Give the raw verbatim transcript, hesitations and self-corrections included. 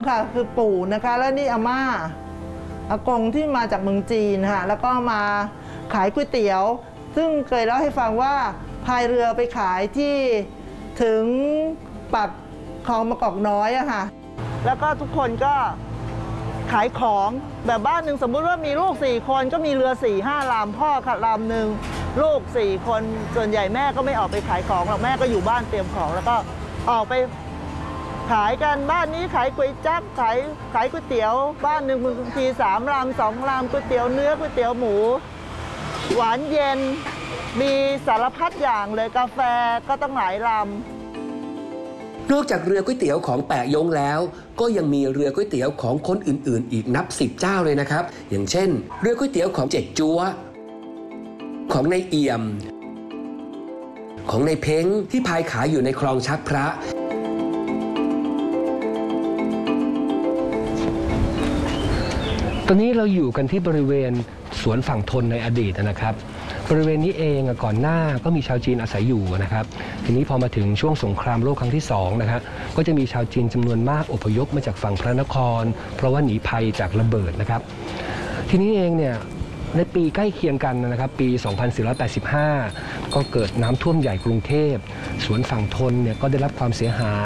ค่ะคือปู่นะคะและนี่อาม่าอากงที่มาจากเมืองจีนค่ะแล้วก็มาขายก๋วยเตี๋ยวซึ่งเคยเล่าให้ฟังว่าพายเรือไปขายที่ถึงปากคลองมะกอกน้อยอะค่ะแล้วก็ทุกคนก็ขายของแบบบ้านหนึ่งสมมุติว่ามีลูกสี่คนก็มีเรือสี่ห้าลำพ่อขัดลำหนึ่งลูกสี่คนส่วนใหญ่แม่ก็ไม่ออกไปขายของหรอกแม่ก็อยู่บ้านเตรียมของแล้วก็ออกไปขายกันบ้านนี้ขายก๋วยจั๊บขายขายก๋วยเตี๋ยวบ้านหนึ่งบางทีสามลำสองลำก๋วยเตี๋ยวเนื้อก๋วยเตี๋ยวหมูหวานเย็นมีสารพัดอย่างเลยกาแฟก็ต้องหลายลำนอกจากเรือก๋วยเตี๋ยวของแปะยงแล้วก็ยังมีเรือก๋วยเตี๋ยวของคนอื่นๆอีกนับสิบเจ้าเลยนะครับอย่างเช่นเรือก๋วยเตี๋ยวของเจ๊กจั๊วของนายเอี่ยมของนายเพ้งที่พายขายอยู่ในคลองชักพระตอนนี้เราอยู่กันที่บริเวณสวนฝั่งทนในอดีตนะครับบริเวณนี้เองก่อนหน้าก็มีชาวจีนอาศัยอยู่นะครับทีนี้พอมาถึงช่วงสงครามโลกครั้งที่สองนะครับก็จะมีชาวจีนจำนวนมากอพยพมาจากฝั่งพระนครเพราะว่าหนีภัยจากระเบิดนะครับทีนี้เองเนี่ยในปีใกล้เคียงกันนะครับปี สองพันสี่ร้อยแปดสิบห้า ก็เกิดน้ำท่วมใหญ่กรุงเทพสวนฝั่งทนเนี่ยก็ได้รับความเสียหาย